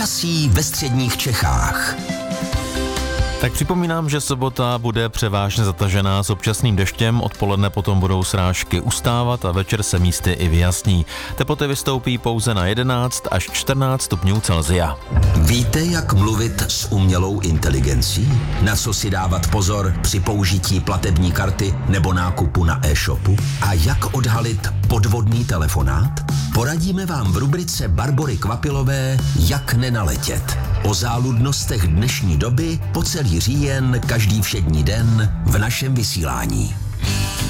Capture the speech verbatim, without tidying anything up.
Počasí ve středních Čechách. Tak připomínám, že sobota bude převážně zatažená s občasným deštěm, odpoledne potom budou srážky ustávat a večer se místy i vyjasní. Teploty vystoupí pouze na jedenáct až čtrnáct stupňů Celsia. Víte, jak mluvit s umělou inteligencí? Na co si dávat pozor při použití platební karty nebo nákupu na e-shopu? A jak odhalit podvodný telefonát? Poradíme vám v rubrice Barbory Kvapilové Jak nenaletět. O záludnostech dnešní doby po celý říjen každý všední den v našem vysílání.